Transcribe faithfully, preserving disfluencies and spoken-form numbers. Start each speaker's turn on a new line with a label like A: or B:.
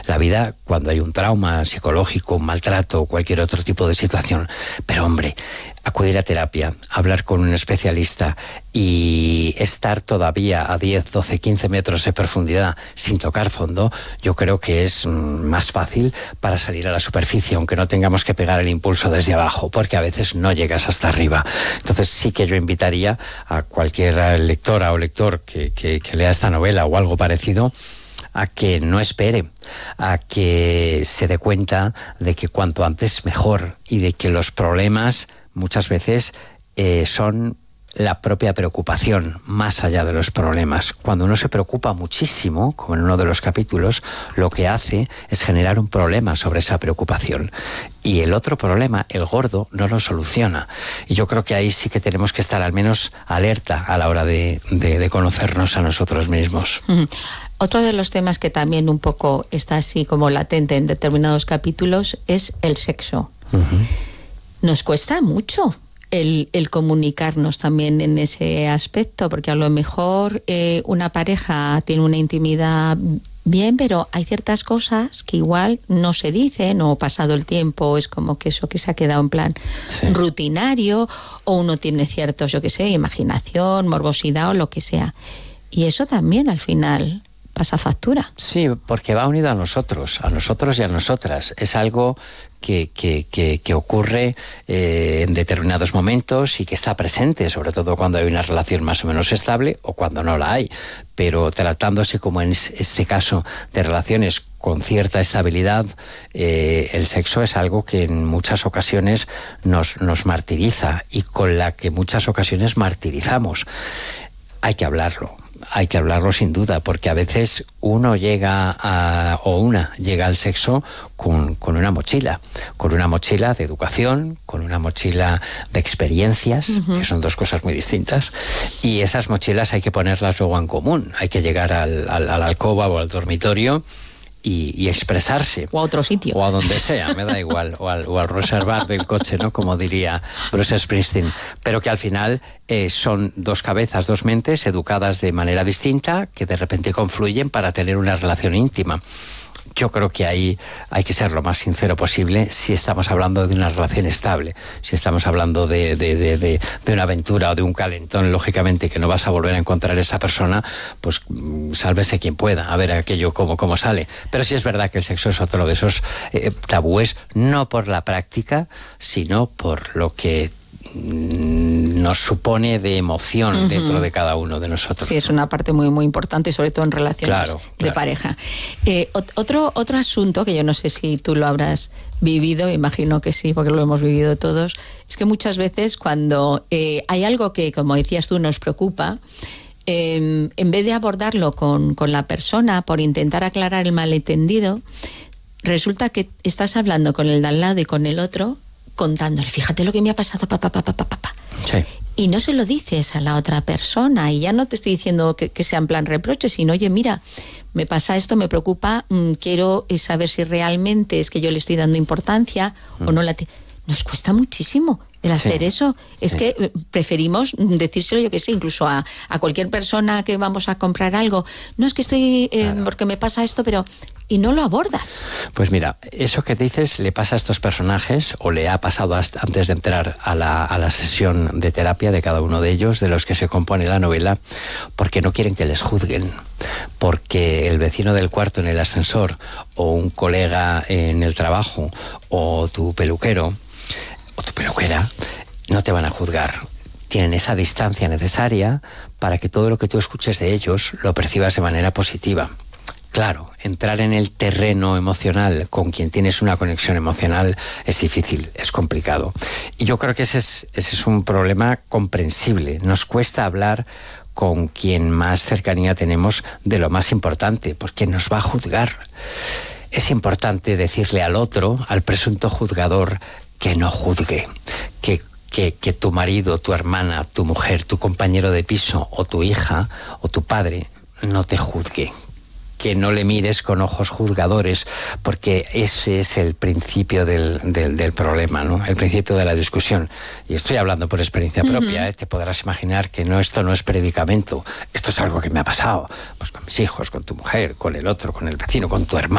A: la vida cuando hay un trauma psicológico, un maltrato o cualquier otro tipo de situación. Pero hombre, acudir a terapia, hablar con un especialista y estar todavía a diez, doce, quince metros de profundidad sin tocar fondo, yo creo que es más fácil para salir a la superficie, aunque no tengamos que pegar el impulso desde abajo, porque a veces no llegas hasta arriba. Entonces sí que yo invitaría a cualquier lectora o lector que, que, que lea esta novela o algo parecido, a que no espere, a que se dé cuenta de que cuanto antes mejor, y de que los problemas muchas veces eh, son la propia preocupación, más allá de los problemas. Cuando uno se preocupa muchísimo, como en uno de los capítulos, lo que hace es generar un problema sobre esa preocupación. Y el otro problema, el gordo, no lo soluciona. Y yo creo que ahí sí que tenemos que estar al menos alerta a la hora de, de, de conocernos a nosotros mismos.
B: Uh-huh. Otro de los temas que también un poco está así como latente en determinados capítulos es el sexo. Uh-huh. Nos cuesta mucho el, el comunicarnos también en ese aspecto, porque a lo mejor eh, una pareja tiene una intimidad bien, pero hay ciertas cosas que igual no se dicen, o pasado el tiempo es como que eso que se ha quedado en plan sí. rutinario, o uno tiene ciertos, yo qué sé, imaginación, morbosidad o lo que sea. Y eso también al final pasa factura.
A: Sí, porque va unido a nosotros, a nosotros y a nosotras. Es algo que, que, que, que ocurre eh, en determinados momentos y que está presente, sobre todo cuando hay una relación más o menos estable o cuando no la hay. Pero tratándose, como en este caso, de relaciones con cierta estabilidad, eh, el sexo es algo que en muchas ocasiones nos, nos martiriza y con la que muchas ocasiones martirizamos. Hay que hablarlo. Hay que hablarlo sin duda, porque a veces uno llega a, o una llega al sexo con, con una mochila, con una mochila de educación, con una mochila de experiencias, uh-huh. que son dos cosas muy distintas, y esas mochilas hay que ponerlas luego en común, hay que llegar al, al, a la alcoba o al dormitorio Y, y expresarse.
B: O a otro sitio.
A: O a donde sea, me da igual. O al, o al reservar del coche, ¿no? Como diría Bruce Springsteen. Pero que al final eh, son dos cabezas, dos mentes educadas de manera distinta que de repente confluyen para tener una relación íntima. Yo creo que ahí hay que ser lo más sincero posible si estamos hablando de una relación estable. Si estamos hablando de, de, de, de, de una aventura o de un calentón, lógicamente que no vas a volver a encontrar esa persona, pues sálvese quien pueda, a ver aquello cómo, cómo sale. Pero sí es verdad que el sexo es otro de esos eh, tabúes, no por la práctica, sino por lo que nos supone de emoción uh-huh. dentro de cada uno de nosotros.
B: Sí, es una parte muy muy importante, sobre todo en relaciones
A: claro,
B: de
A: claro.
B: pareja. Eh, otro, otro asunto que yo no sé si tú lo habrás vivido, imagino que sí, porque lo hemos vivido todos, es que muchas veces cuando eh, hay algo que, como decías tú, nos preocupa, eh, en vez de abordarlo con, con la persona por intentar aclarar el malentendido, resulta que estás hablando con el de al lado y con el otro, contándole, fíjate lo que me ha pasado, papá, papá, papá, papá.
A: Sí.
B: Y no se lo dices a la otra persona, y ya no te estoy diciendo que, que sea en plan reproche, sino, oye, mira, me pasa esto, me preocupa, mmm, quiero saber si realmente es que yo le estoy dando importancia mm. o no la... Te... Nos cuesta muchísimo el hacer sí. eso. Es sí. que preferimos decírselo, yo que sé, incluso a, a cualquier persona que vamos a comprar algo. No, es que estoy, eh, claro. porque me pasa esto, pero... y no lo abordas.
A: Pues mira, eso que dices le pasa a estos personajes, o le ha pasado hasta antes de entrar a la, a la sesión de terapia de cada uno de ellos, de los que se compone la novela, porque no quieren que les juzguen, porque el vecino del cuarto en el ascensor, o un colega en el trabajo, o tu peluquero, o tu peluquera, no te van a juzgar. Tienen esa distancia necesaria para que todo lo que tú escuches de ellos lo percibas de manera positiva. Claro, entrar en el terreno emocional con quien tienes una conexión emocional es difícil, es complicado. Y yo creo que ese es, ese es un problema comprensible. Nos cuesta hablar con quien más cercanía tenemos de lo más importante, porque nos va a juzgar. Es importante decirle al otro, al presunto juzgador, que no juzgue, que Que, que tu marido, tu hermana, tu mujer, tu compañero de piso o tu hija o tu padre no te juzgue, que no le mires con ojos juzgadores, porque ese es el principio del, del, del problema, ¿no? El principio de la discusión. Y estoy hablando por experiencia propia, uh-huh. ¿eh? Te podrás imaginar que no, esto no es predicamento, esto es algo que me ha pasado, pues con mis hijos, con tu mujer, con el otro, con el vecino, con tu hermano.